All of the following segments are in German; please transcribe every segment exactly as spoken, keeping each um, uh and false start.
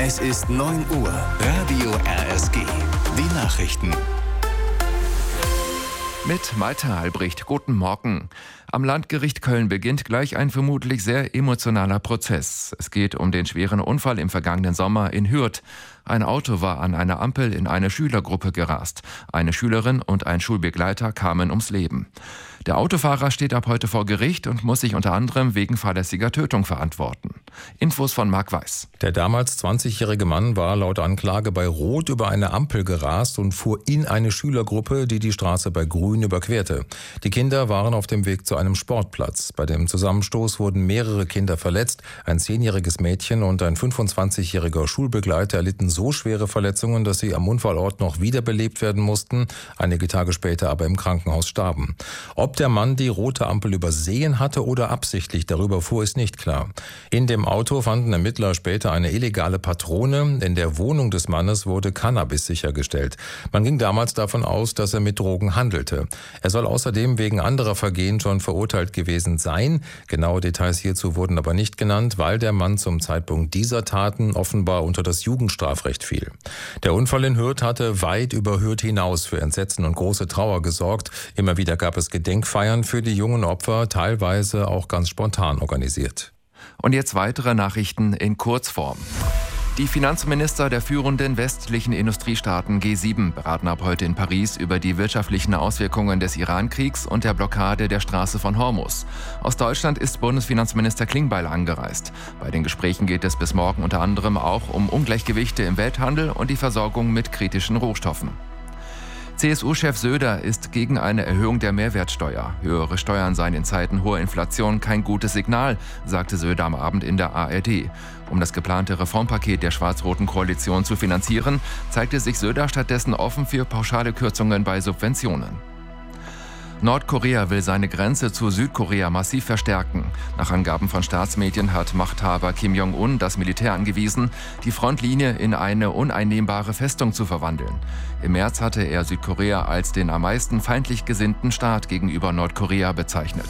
Es ist neun Uhr. Radio R S G. Die Nachrichten. Mit Malte Albrecht. Guten Morgen. Am Landgericht Köln beginnt gleich ein vermutlich sehr emotionaler Prozess. Es geht um den schweren Unfall im vergangenen Sommer in Hürth. Ein Auto war an einer Ampel in eine Schülergruppe gerast. Eine Schülerin und ein Schulbegleiter kamen ums Leben. Der Autofahrer steht ab heute vor Gericht und muss sich unter anderem wegen fahrlässiger Tötung verantworten. Infos von Marc Weiß. Der damals zwanzigjährige Mann war laut Anklage bei Rot über eine Ampel gerast und fuhr in eine Schülergruppe, die die Straße bei Grün überquerte. Die Kinder waren auf dem Weg zu einem Sportplatz. Bei dem Zusammenstoß wurden mehrere Kinder verletzt. Ein zehnjähriges Mädchen und ein fünfundzwanzigjähriger Schulbegleiter erlitten so schwere Verletzungen, dass sie am Unfallort noch wiederbelebt werden mussten, einige Tage später aber im Krankenhaus starben. Ob der Mann die rote Ampel übersehen hatte oder absichtlich darüber fuhr, ist nicht klar. In dem Auto fanden Ermittler später eine illegale Patrone. In der Wohnung des Mannes wurde Cannabis sichergestellt. Man ging damals davon aus, dass er mit Drogen handelte. Er soll außerdem wegen anderer Vergehen schon verurteilt gewesen sein. Genaue Details hierzu wurden aber nicht genannt, weil der Mann zum Zeitpunkt dieser Taten offenbar unter das Jugendstrafrecht fiel. Der Unfall in Hürth hatte weit über Hürth hinaus für Entsetzen und große Trauer gesorgt. Immer wieder gab es Gedenkfeiern für die jungen Opfer, teilweise auch ganz spontan organisiert. Und jetzt weitere Nachrichten in Kurzform. Die Finanzminister der führenden westlichen Industriestaaten G sieben beraten ab heute in Paris über die wirtschaftlichen Auswirkungen des Iran-Kriegs und der Blockade der Straße von Hormuz. Aus Deutschland ist Bundesfinanzminister Klingbeil angereist. Bei den Gesprächen geht es bis morgen unter anderem auch um Ungleichgewichte im Welthandel und die Versorgung mit kritischen Rohstoffen. C S U-Chef Söder ist gegen eine Erhöhung der Mehrwertsteuer. Höhere Steuern seien in Zeiten hoher Inflation kein gutes Signal, sagte Söder am Abend in der A R D. Um das geplante Reformpaket der schwarz-roten Koalition zu finanzieren, zeigte sich Söder stattdessen offen für pauschale Kürzungen bei Subventionen. Nordkorea will seine Grenze zu Südkorea massiv verstärken. Nach Angaben von Staatsmedien hat Machthaber Kim Jong-un das Militär angewiesen, die Frontlinie in eine uneinnehmbare Festung zu verwandeln. Im März hatte er Südkorea als den am meisten feindlich gesinnten Staat gegenüber Nordkorea bezeichnet.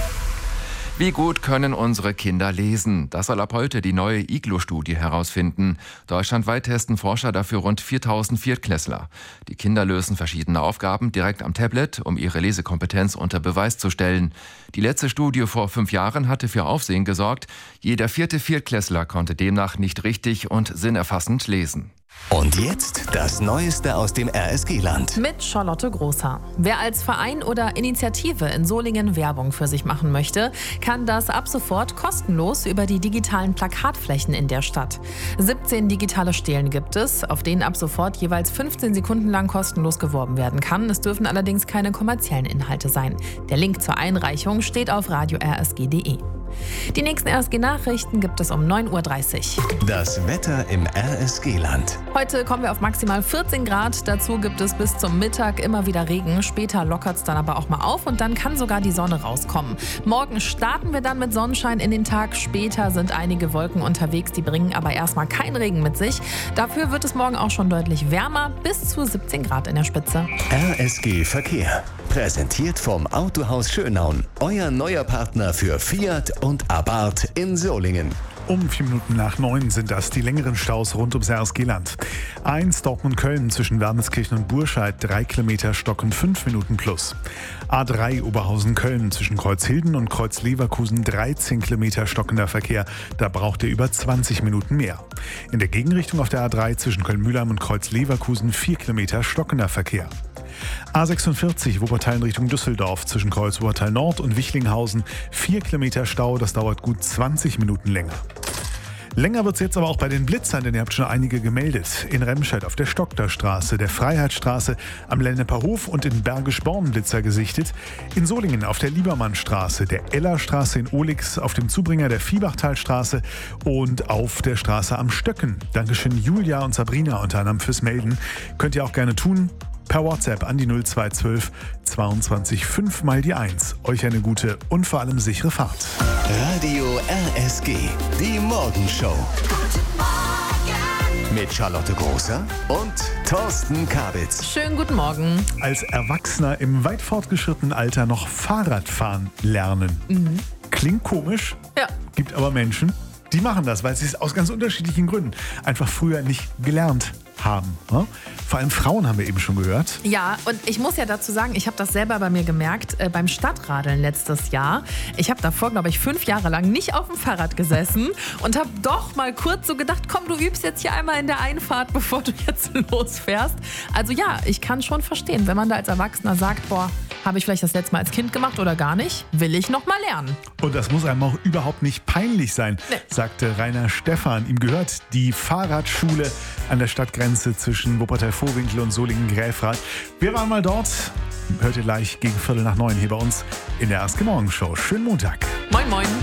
Wie gut können unsere Kinder lesen? Das soll ab heute die neue I G L O-Studie herausfinden. Deutschlandweit testen Forscher dafür rund viertausend Viertklässler. Die Kinder lösen verschiedene Aufgaben direkt am Tablet, um ihre Lesekompetenz unter Beweis zu stellen. Die letzte Studie vor fünf Jahren hatte für Aufsehen gesorgt. Jeder vierte Viertklässler konnte demnach nicht richtig und sinnerfassend lesen. Und jetzt das Neueste aus dem R S G-Land. Mit Charlotte Großer. Wer als Verein oder Initiative in Solingen Werbung für sich machen möchte, kann das ab sofort kostenlos über die digitalen Plakatflächen in der Stadt. siebzehn digitale Stelen gibt es, auf denen ab sofort jeweils fünfzehn Sekunden lang kostenlos geworben werden kann. Es dürfen allerdings keine kommerziellen Inhalte sein. Der Link zur Einreichung steht auf radio r s g punkt d e. Die nächsten R S G-Nachrichten gibt es um neun Uhr dreißig. Das Wetter im R S G-Land. Heute kommen wir auf maximal vierzehn Grad. Dazu gibt es bis zum Mittag immer wieder Regen. Später lockert es dann aber auch mal auf und dann kann sogar die Sonne rauskommen. Morgen starten wir dann mit Sonnenschein in den Tag. Später sind einige Wolken unterwegs, die bringen aber erstmal keinen Regen mit sich. Dafür wird es morgen auch schon deutlich wärmer, bis zu siebzehn Grad in der Spitze. R S G Verkehr. Präsentiert vom Autohaus Schönaun. Euer neuer Partner für Fiat und Abarth in Solingen. Um vier Minuten nach neun sind das die längeren Staus rund ums R S G-Land. eins Dortmund-Köln zwischen Wermelskirchen und Burscheid, drei Kilometer stocken fünf Minuten plus. A drei Oberhausen-Köln zwischen Kreuzhilden und Kreuz-Leverkusen, dreizehn Kilometer stockender Verkehr. Da braucht ihr über zwanzig Minuten mehr. In der Gegenrichtung auf der A drei zwischen Köln-Mülheim und Kreuz-Leverkusen, vier Kilometer stockender Verkehr. A sechsundvierzig Wuppertal in Richtung Düsseldorf zwischen Kreuz Wuppertal Nord und Wichlinghausen, vier Kilometer Stau, das dauert gut zwanzig Minuten länger. Länger wird es jetzt aber auch bei den Blitzern, denn ihr habt schon einige gemeldet. In Remscheid auf der Stockterstraße, der Freiheitsstraße, am Lenneper Hof und in Bergisch-Born Blitzer gesichtet. In Solingen auf der Liebermannstraße, der Ellerstraße in Ohlix, auf dem Zubringer der Viehbachtalstraße und auf der Straße am Stöcken. Dankeschön Julia und Sabrina unter anderem fürs Melden. Könnt ihr auch gerne tun. Per WhatsApp an die null zwei eins zwei zweiundzwanzig fünf mal die eins. Euch eine gute und vor allem sichere Fahrt. Radio R S G, die Morgenshow. Mit Charlotte Großer und Thorsten Kabitz. Schönen guten Morgen. Als Erwachsener im weit fortgeschrittenen Alter noch Fahrradfahren lernen. Mhm. Klingt komisch, Ja. gibt aber Menschen, die machen das, weil sie es aus ganz unterschiedlichen Gründen einfach früher nicht gelernt haben. Ne? Vor allem Frauen haben wir eben schon gehört. Ja, und ich muss ja dazu sagen, ich habe das selber bei mir gemerkt, äh, beim Stadtradeln letztes Jahr. Ich habe davor, glaube ich, fünf Jahre lang nicht auf dem Fahrrad gesessen und habe doch mal kurz so gedacht, komm, du übst jetzt hier einmal in der Einfahrt, bevor du jetzt losfährst. Also ja, ich kann schon verstehen, wenn man da als Erwachsener sagt, boah, habe ich vielleicht das letzte Mal als Kind gemacht oder gar nicht, will ich noch mal lernen. Und das muss einem auch überhaupt nicht peinlich sein, nee. sagte Rainer Stephan. Ihm gehört die Fahrradschule an der Stadtgrenze zwischen Wuppertal-Vohwinkel und Solingen-Gräfrath. Wir waren mal dort. Hört ihr gleich gegen Viertel nach neun hier bei uns in der Erste Morgenshow. Schönen Montag. Moin, moin.